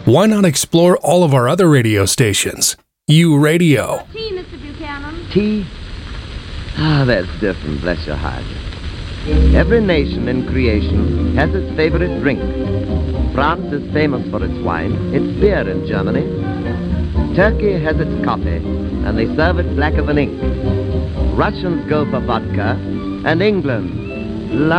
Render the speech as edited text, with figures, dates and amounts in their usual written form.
Why not explore all of our other radio stations? U Radio. Tea, Mr. Buchanan. Tea? That's different, bless your heart. Every nation in creation has its favorite drink. France is famous for its wine, its beer in Germany. Turkey has its coffee, and they serve it blacker than ink. Russians go for vodka, and England